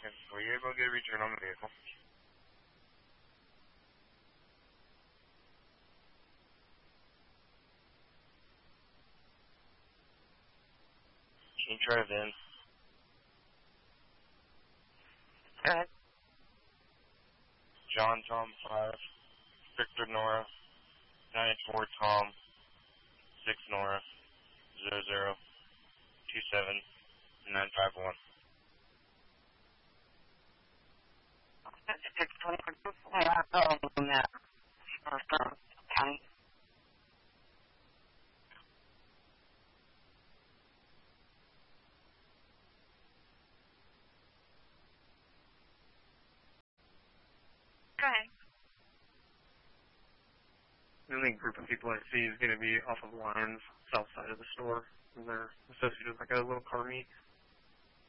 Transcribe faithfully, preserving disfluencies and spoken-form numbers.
Were you able to get a return on the vehicle? Can you drive in? Go ahead. John Tom five, Victor Nora, nine four Tom, six Nora, zero zero, two seven, nine five one. six twenty. Yeah, oh, that. County. Go ahead. The only group of people I see is going to be off of Lyons, south side of the store. And they're associated with like a little car meet.